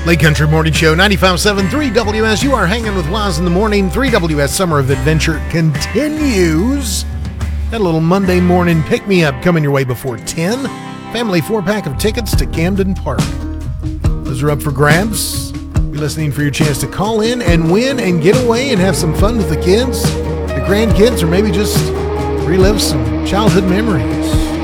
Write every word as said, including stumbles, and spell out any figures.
Lake Country Morning Show, ninety-five point seven, three W S. You are hanging with Waz in the morning. three W S Summer of Adventure continues. Got a little Monday morning pick-me-up coming your way before ten. Family four-pack of tickets to Camden Park. Those are up for grabs. Be listening for your chance to call in and win and get away and have some fun with the kids, the grandkids, or maybe just relive some childhood memories.